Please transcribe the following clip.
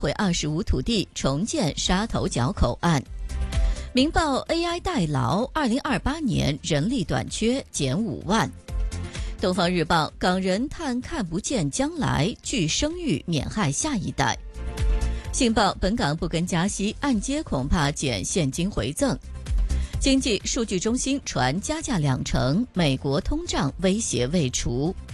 回25土地，重建沙头角口岸。明报 AI 代劳，2028年人力短缺减5万。东方日报，港人叹看不见将来，拒生育免害下一代。信报，本港不跟加息，按揭恐怕减现金回赠。经济数据中心传加价2成，美国通胀威胁未除。